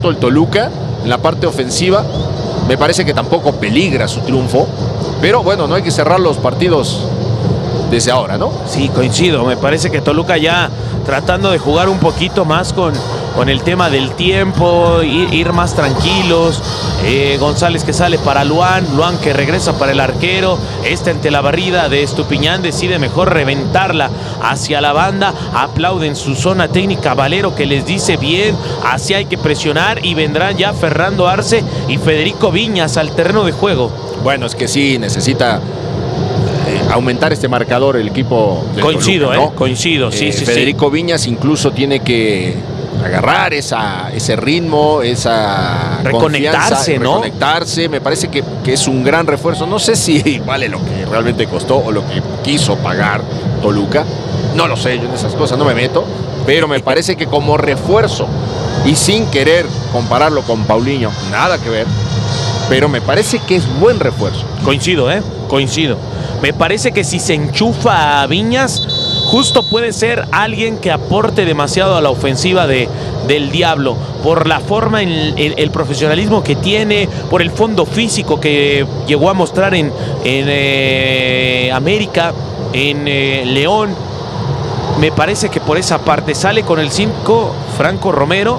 el Toluca en la parte ofensiva. Me parece que tampoco peligra su triunfo. Pero bueno, no hay que cerrar los partidos desde ahora, ¿no? Sí, coincido. Me parece que Toluca ya tratando de jugar un poquito más con el tema del tiempo, ir más tranquilos. González que sale para Luan que regresa para el arquero. Ante la barrida de Estupiñán decide mejor reventarla hacia la banda. Aplauden su zona técnica Valero, que les dice bien, así hay que presionar, y vendrán ya Fernando Arce y Federico Viñas al terreno de juego. Bueno, es que sí, necesita aumentar este marcador el equipo del Coincido, Toluca, ¿no? Coincido, sí. Federico Viñas incluso tiene que agarrar ese ritmo, esa reconectarse, ¿no? Reconectarse. Me parece que es un gran refuerzo. No sé si vale lo que realmente costó o lo que quiso pagar Toluca. No lo sé, yo en esas cosas no me meto. Pero me parece que como refuerzo, y sin querer compararlo con Paulinho, nada que ver, pero me parece que es buen refuerzo. Coincido. Me parece que si se enchufa a Viñas, justo puede ser alguien que aporte demasiado a la ofensiva del Diablo, por la forma, el profesionalismo que tiene, por el fondo físico que llegó a mostrar en América, en León. Me parece que por esa parte sale con el 5 Franco Romero,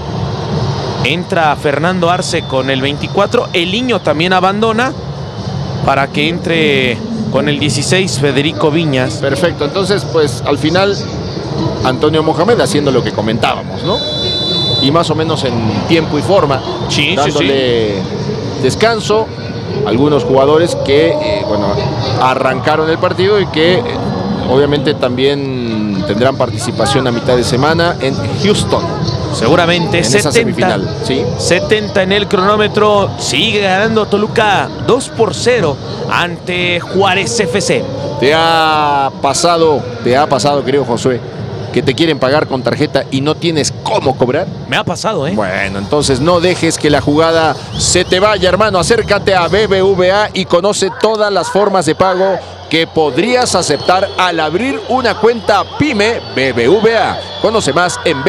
entra Fernando Arce con el 24, el Niño también abandona para que entre con el 16 Federico Viñas. Perfecto, entonces pues al final Antonio Mohamed haciendo lo que comentábamos, ¿no? Y más o menos en tiempo y forma, dándole descanso a algunos jugadores que arrancaron el partido y que obviamente también tendrán participación a mitad de semana en Houston. Seguramente en 70, esa semifinal, ¿sí? 70 en el cronómetro. Sigue ganando Toluca 2-0 ante Juárez FC. ¿Te ha pasado, querido Josué, que te quieren pagar con tarjeta y no tienes cómo cobrar? Me ha pasado, ¿eh? Bueno, entonces no dejes que la jugada se te vaya, hermano. Acércate a BBVA y conoce todas las formas de pago que podrías aceptar al abrir una cuenta PYME BBVA. Conoce más en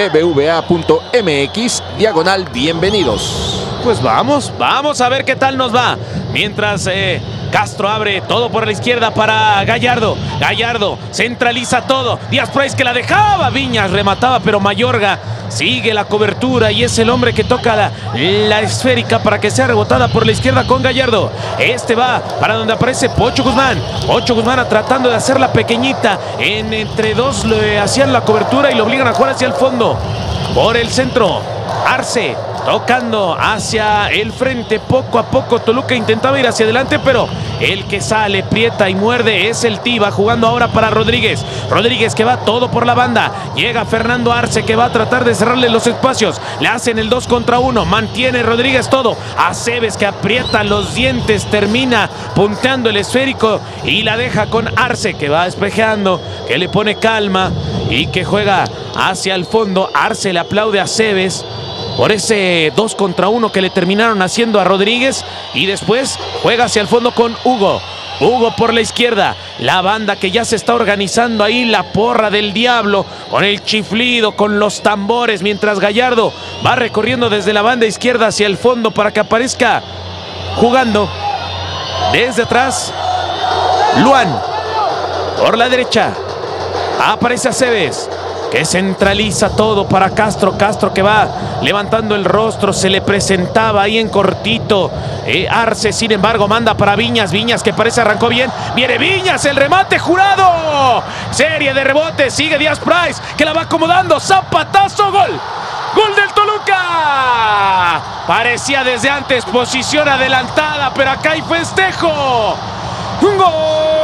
bbva.mx/bienvenidos. Pues vamos a ver qué tal nos va. Mientras Castro abre todo por la izquierda para Gallardo. Gallardo centraliza todo. Díaz Price que la dejaba. Viñas remataba, pero Mayorga sigue la cobertura y es el hombre que toca la esférica para que sea rebotada por la izquierda con Gallardo. Va para donde aparece Pocho Guzmán. Pocho Guzmán tratando de hacerla pequeñita. Entre dos le hacían la cobertura y lo obligan a jugar hacia el fondo. Por el centro, Arce tocando hacia el frente. Poco a poco Toluca intentaba ir hacia adelante, pero el que sale, prieta y muerde es el Tiva, jugando ahora para Rodríguez. Rodríguez que va todo por la banda. Llega Fernando Arce que va a tratar de cerrarle los espacios. Le hacen el 2 contra 1. Mantiene Rodríguez todo. Aceves que aprieta los dientes, termina punteando el esférico y la deja con Arce que va despejeando, que le pone calma y que juega hacia el fondo. Arce le aplaude a Aceves por ese 2 contra 1 que le terminaron haciendo a Rodríguez, y después juega hacia el fondo con Hugo. Hugo por la izquierda, la banda que ya se está organizando ahí, la porra del Diablo, con el chiflido, con los tambores, mientras Gallardo va recorriendo desde la banda izquierda hacia el fondo para que aparezca jugando desde atrás Luan. Por la derecha aparece Aceves, que centraliza todo para Castro. Castro que va levantando el rostro, se le presentaba ahí en cortito. Arce, sin embargo, manda para Viñas. Viñas que parece arrancó bien. Viene Viñas, el remate jurado. Serie de rebotes, sigue Díaz Price, que la va acomodando. Zapatazo, gol. ¡Gol del Toluca! Parecía desde antes posición adelantada, pero acá hay festejo. ¡Un gol!